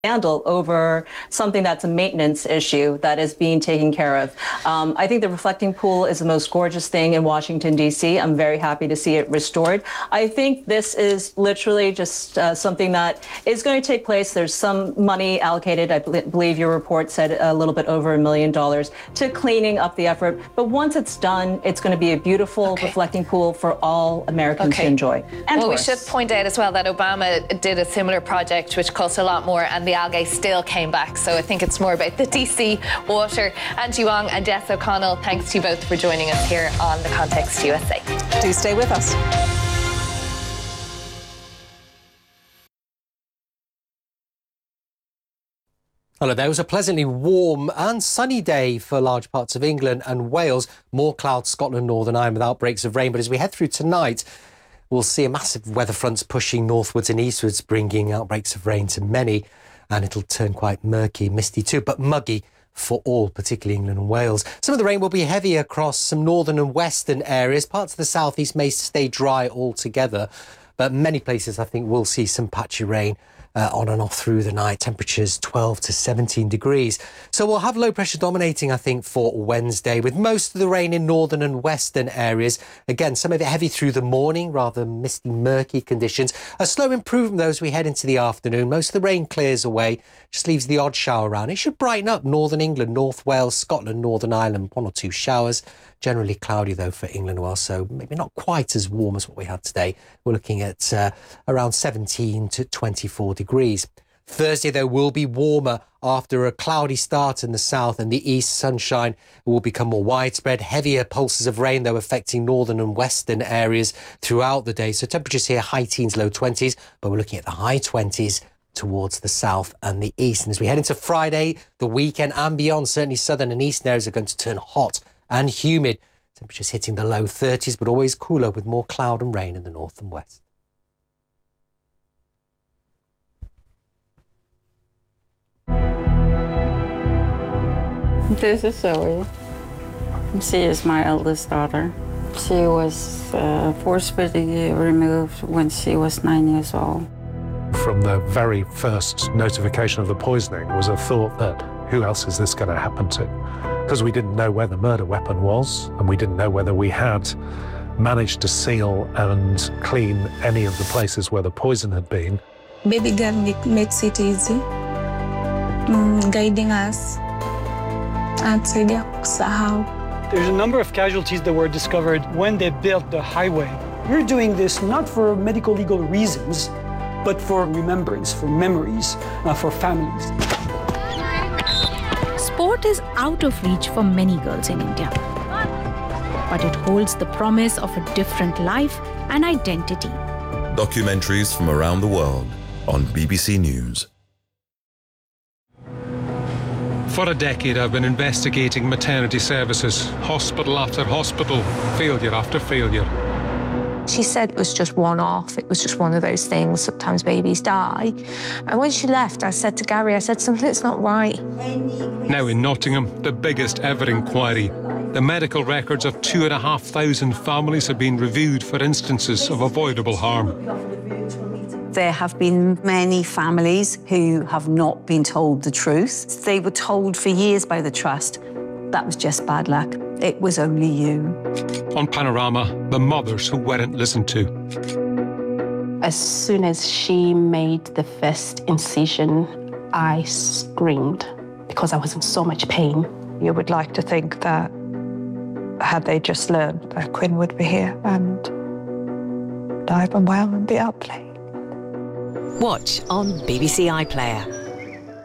scandal over something that's a maintenance issue that is being taken care of. I think the reflecting pool is the most gorgeous thing in Washington, D.C. I'm very happy to see it restored. I think this is literally just something that is going to take place. There's some money allocated. I believe your report said a little bit over $1 million to cleaning up the effort. But once it's done, it's going to be a beautiful reflecting pool for all Americans to enjoy. And well, we should point out as well that Obama did a similar project which cost a lot more, and the algae still came back. So I think it's more about the DC water. Angie Wong and Jess O'Connell, thanks to you both for joining us here on The Context USA. Do stay with us. Hello there. It was a pleasantly warm and sunny day for large parts of England and Wales. More clouds, Scotland, Northern Ireland with outbreaks of rain. But as we head through tonight, we'll see a massive weather fronts pushing northwards and eastwards, bringing outbreaks of rain to many. And it'll turn quite murky, misty too, but muggy for all, particularly England and Wales. Some of the rain will be heavy across some northern and western areas. Parts of the southeast may stay dry altogether, but many places, I think, will see some patchy rain on and off through the night. Temperatures 12 to 17 degrees. So we'll have low pressure dominating, I think, for Wednesday, with most of the rain in northern and western areas. Again, some of it heavy through the morning, rather misty, murky conditions. A slow improvement, though, as we head into the afternoon. Most of the rain clears away, just leaves the odd shower around. It should brighten up northern England, North Wales, Scotland, Northern Ireland, 1 or 2 showers. Generally cloudy, though, for England and Wales, so maybe not quite as warm as what we had today. We're looking at around 17 to 24 degrees. Thursday, though, will be warmer after a cloudy start in the south and the east. Sunshine will become more widespread. Heavier pulses of rain, though, affecting northern and western areas throughout the day. So temperatures here, high teens, low 20s, but we're looking at the high 20s towards the south and the east. And as we head into Friday, the weekend and beyond, certainly southern and eastern areas are going to turn hot and humid. Temperatures hitting the low 30s, but always cooler with more cloud and rain in the north and west. This is Zoe. She is my eldest daughter. She was forcibly removed when she was 9 years old. From the very first notification of the poisoning was a thought that who else is this going to happen to? Because we didn't know where the murder weapon was, and we didn't know whether we had managed to seal and clean any of the places where the poison had been. Baby girl makes it easy, guiding us. There's a number of casualties that were discovered when they built the highway. We're doing this not for medical legal reasons, but for remembrance, for memories, for families. Sport is out of reach for many girls in India, but it holds the promise of a different life and identity. Documentaries from around the world on BBC News. For a decade, I've been investigating maternity services, hospital after hospital, failure after failure. She said it was just one-off. It was just one of those things. Sometimes babies die. And when she left, I said to Gary, I said, something's not right. Now in Nottingham, the biggest ever inquiry. The medical records of 2,500 families have been reviewed for instances of avoidable harm. There have been many families who have not been told the truth. They were told for years by the Trust that was just bad luck. It was only you. On Panorama, the mothers who weren't listened to. As soon as she made the first incision, I screamed because I was in so much pain. You would like to think that had they just learned that Quinn would be here and alive and well and be out playing. Watch on BBC iPlayer.